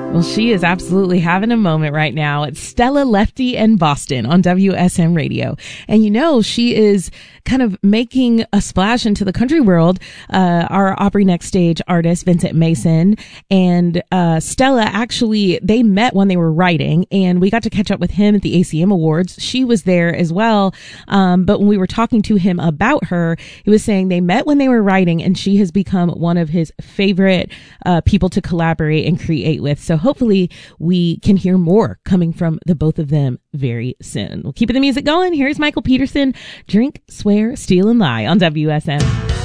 Well, she is absolutely having a moment right now. It's Stella Lefty and Boston on WSM Radio. And you know, she is kind of making a splash into the country world. Our Opry Next Stage artist, Vincent Mason, and Stella, actually, they met when they were writing, and we got to catch up with him at the ACM Awards. She was there as well. But when we were talking to him about her, he was saying they met when they were writing, and she has become one of his favorite people to collaborate and create with. So hopefully we can hear more coming from the both of them very soon. We'll keep the music going. Here's Michael Peterson, Drink, Swear, Steal, and Lie on WSM.